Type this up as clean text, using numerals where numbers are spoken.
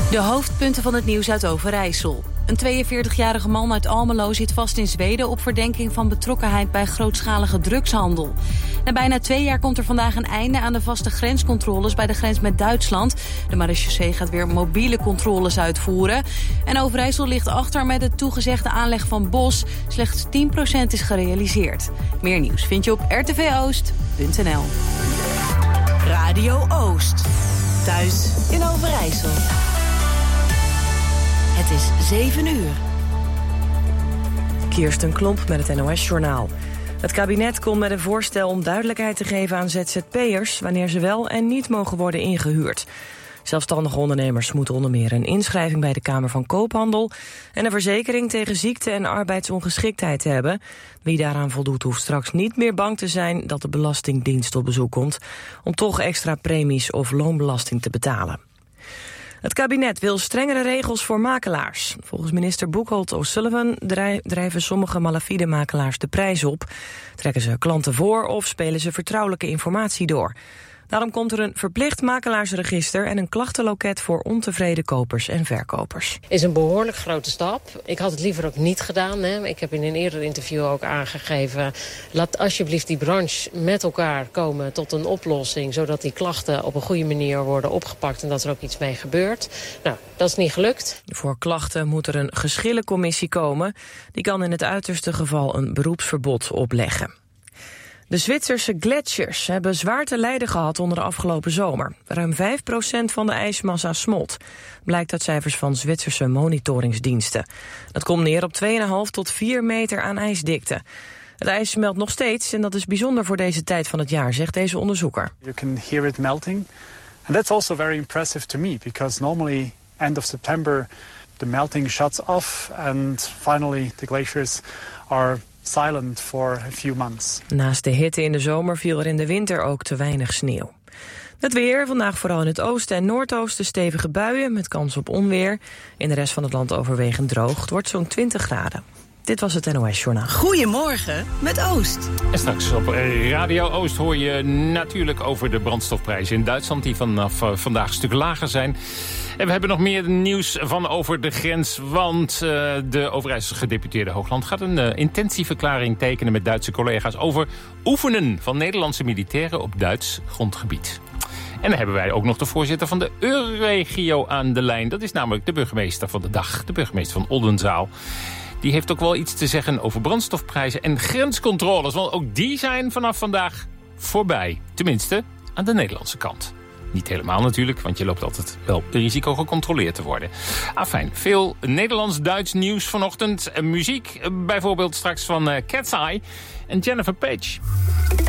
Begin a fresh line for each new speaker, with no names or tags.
De hoofdpunten van het nieuws uit Overijssel. Een 42-jarige man uit Almelo zit vast in Zweden op verdenking van betrokkenheid bij grootschalige drugshandel. Na bijna 2 jaar komt er vandaag een einde aan de vaste grenscontroles bij de grens met Duitsland. De marechaussee gaat weer mobiele controles uitvoeren. En Overijssel ligt achter met het toegezegde aanleg van bos. Slechts 10% is gerealiseerd. Meer nieuws vind je op rtvoost.nl.
Radio Oost. Thuis in Overijssel. Het is 7 uur.
Kirsten Klomp met het NOS-journaal. Het kabinet komt met een voorstel om duidelijkheid te geven aan ZZP'ers... wanneer ze wel en niet mogen worden ingehuurd. Zelfstandige ondernemers moeten onder meer een inschrijving bij de Kamer van Koophandel... en een verzekering tegen ziekte en arbeidsongeschiktheid hebben. Wie daaraan voldoet hoeft straks niet meer bang te zijn dat de Belastingdienst op bezoek komt... om toch extra premies of loonbelasting te betalen. Het kabinet wil strengere regels voor makelaars. Volgens minister Boekholt O'Sullivan drijven sommige malafide makelaars de prijs op. Trekken ze klanten voor of spelen ze vertrouwelijke informatie door. Daarom komt er een verplicht makelaarsregister en een klachtenloket voor ontevreden kopers en verkopers.
Is een behoorlijk grote stap. Ik had het liever ook niet gedaan. Hè. Ik heb in een eerder interview ook aangegeven... laat alsjeblieft die branche met elkaar komen tot een oplossing... zodat die klachten op een goede manier worden opgepakt... en dat er ook iets mee gebeurt. Nou, dat is niet gelukt.
Voor klachten moet er een geschillencommissie komen. Die kan in het uiterste geval een beroepsverbod opleggen. De Zwitserse gletsjers hebben zwaar te lijden gehad onder de afgelopen zomer. Ruim 5% van de ijsmassa smolt. Blijkt uit cijfers van Zwitserse monitoringsdiensten. Dat komt neer op 2,5 tot 4 meter aan ijsdikte. Het ijs smelt nog steeds en dat is bijzonder voor deze tijd van het jaar, zegt deze onderzoeker.
You can hear it melting. And that's also very impressive to me, because normally end of September the melting shuts off and finally the glaciers are silent for a few months.
Naast de hitte in de zomer viel er in de winter ook te weinig sneeuw. Het weer, vandaag vooral in het oosten en noordoosten stevige buien met kans op onweer. In de rest van het land overwegend droog. Het wordt zo'n 20 graden. Dit was het NOS Journaal.
Goedemorgen met Oost.
En straks op Radio Oost hoor je natuurlijk over de brandstofprijzen in Duitsland... die vanaf vandaag een stuk lager zijn. En we hebben nog meer nieuws van over de grens... want de Overijsselse gedeputeerde Hoogland gaat een intentieverklaring tekenen... met Duitse collega's over oefenen van Nederlandse militairen op Duits grondgebied. En dan hebben wij ook nog de voorzitter van de Euregio aan de lijn. Dat is namelijk de burgemeester van de dag, de burgemeester van Oldenzaal. Die heeft ook wel iets te zeggen over brandstofprijzen en grenscontroles. Want ook die zijn vanaf vandaag voorbij. Tenminste, aan de Nederlandse kant. Niet helemaal natuurlijk, want je loopt altijd wel het risico gecontroleerd te worden. Afijn, veel Nederlands-Duits nieuws vanochtend. Muziek bijvoorbeeld straks van Cat's Eye en Jennifer Page.